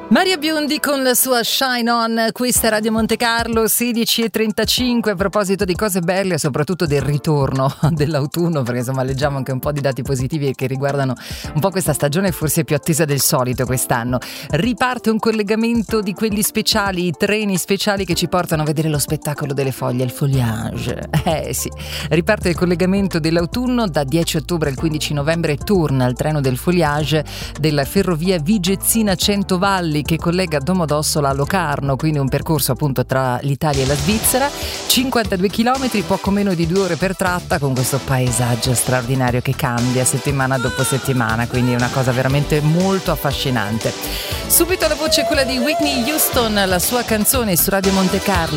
Maria Biondi con la sua Shine On, questa è Radio Monte Carlo, 16:35. A proposito di cose belle e soprattutto del ritorno dell'autunno, perché insomma leggiamo anche un po' di dati positivi che riguardano un po' questa stagione forse più attesa del solito quest'anno. Riparte un collegamento di quelli speciali, i treni speciali che ci portano a vedere lo spettacolo delle foglie, il foliage. Sì, riparte il collegamento dell'autunno da 10 ottobre al 15 novembre, torna il treno del foliage della ferrovia Vigezzina-Centovalli che collega Domodossola a Locarno, quindi un percorso appunto tra l'Italia e la Svizzera, 52 km, poco meno di 2 ore per tratta, con questo paesaggio straordinario che cambia settimana dopo settimana, quindi è una cosa veramente molto affascinante. Subito la voce è quella di Whitney Houston, la sua canzone su Radio Monte Carlo.